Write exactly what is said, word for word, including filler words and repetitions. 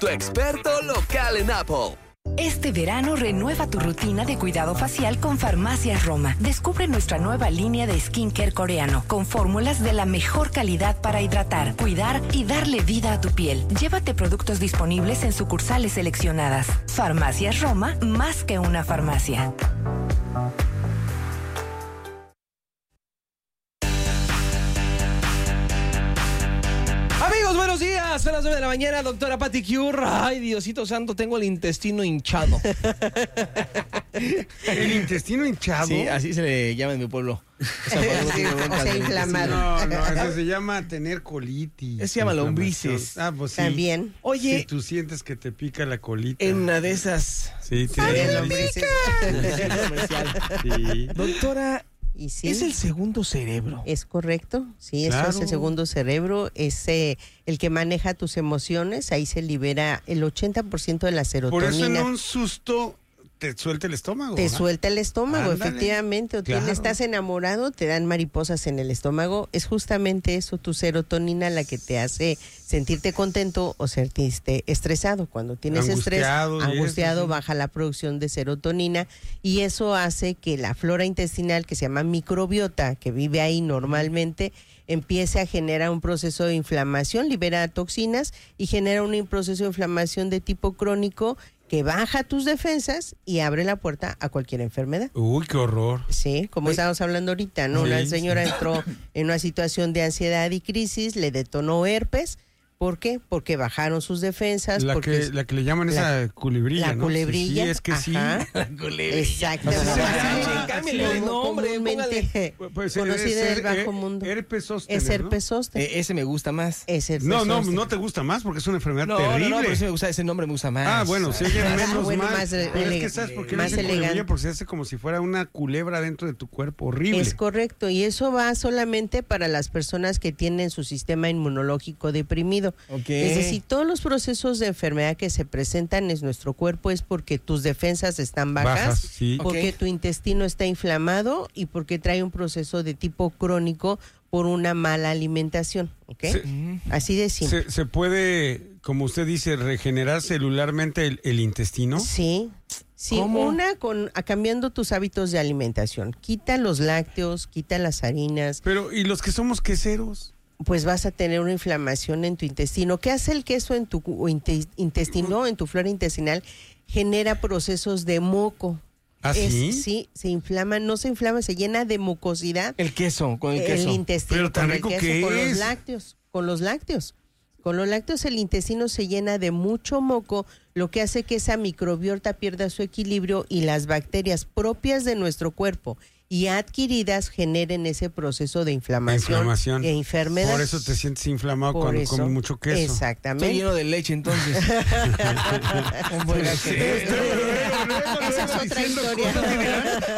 tu experto local en Apple. Este verano renueva tu rutina de cuidado facial con Farmacias Roma. Descubre nuestra nueva línea de skincare coreano con fórmulas de la mejor calidad para hidratar, cuidar y darle vida a tu piel. Llévate productos disponibles en sucursales seleccionadas. Farmacias Roma, más que una farmacia. Amigos, buenos días. A las nueve de la mañana, doctora Pati Cure. Ay, Diosito santo, tengo el intestino hinchado. ¿El intestino hinchado? Sí, así se le llama en mi pueblo. O sea, cuando uno tiene broncas del intestino. No, no, eso se llama tener colitis. Eso se llama lombrices. Ah, pues sí. También. Oye, Si tú sientes que te pica la colita. en una de esas... Sí, ¡Ay, tiene me lombrices. Sí. Doctora, Y sí, es el segundo cerebro. es correcto, sí, Claro. eso es el segundo cerebro, es eh, el que maneja tus emociones, ahí se libera el ochenta por ciento de la Por serotonina. eso en un susto te suelta el estómago. Te ¿verdad? suelta el estómago, Ándale. efectivamente, o Claro. tienes, estás enamorado, te dan mariposas en el estómago, es justamente eso, tu serotonina la que te hace sentirte contento o sentirte estresado. Cuando tienes Angustiado y estrés, angustiado, eso, sí. baja la producción de serotonina y eso hace que la flora intestinal, que se llama microbiota, que vive ahí normalmente, empiece a generar un proceso de inflamación, libera toxinas y genera un proceso de inflamación de tipo crónico que baja tus defensas y abre la puerta a cualquier enfermedad. Uy, qué horror. Sí, como Oye. estábamos hablando ahorita, ¿no? Sí, Una señora sí. entró en una situación de ansiedad y crisis, le detonó herpes. ¿Por qué? Porque bajaron sus defensas. La porque que, la que le llaman la- esa culebrilla, la ¿no? culebrilla. Sí, es que sí. ajá. La culebrilla. Exactamente. Sí, sí, cámbiale el nombre, Comúnmente Pues, conocida en el es- bajo eh, mundo. herpes zóster, Es ¿no? herpes zóster. Eh, ese me gusta más. Es herpes No, no, zóster. no te gusta más porque es una enfermedad No, terrible. no, no, pero sí me gusta, ese nombre me gusta más. Ah, bueno, se oye Ah, menos bueno, mal. más Pero es ele- que ¿sabes por qué le más dicen culebrilla? elegante. Porque se hace como si fuera una culebra dentro de tu cuerpo, horrible. Es correcto, y eso va solamente para las personas que tienen su sistema inmunológico deprimido. Ok. Es decir, todos los procesos de enfermedad que se presentan en nuestro cuerpo es porque tus defensas están bajas, Bajas, sí. porque Ok. tu intestino está inflamado y porque trae un proceso de tipo crónico por una mala alimentación, ¿ok? Se- Mm. Así de simple. Se, se puede, como usted dice, regenerar celularmente el, el intestino. Sí, sí, ¿Cómo? una con a, cambiando tus hábitos de alimentación. Quita los lácteos, quita las harinas, Pero, ¿y los que somos queseros? pues vas a tener una inflamación en tu intestino. ¿Qué hace el queso en tu cu- inte- intestino, en tu flora intestinal? Genera procesos de moco. ¿Ah, Es- sí? Sí, se inflama, no se inflama, se llena de mucosidad El queso, con el el, queso. intestino. Pero tan con el rico queso, que con es. los lácteos, con los lácteos. Con los lácteos el intestino se llena de mucho moco, lo que hace que esa microbiota pierda su equilibrio y las bacterias propias de nuestro cuerpo y adquiridas generen ese proceso de inflamación, Inflamación. e enfermedad. Por eso te sientes inflamado Por cuando eso, comes mucho queso. Exactamente. Estoy lleno de leche, entonces. Esa es otra historia.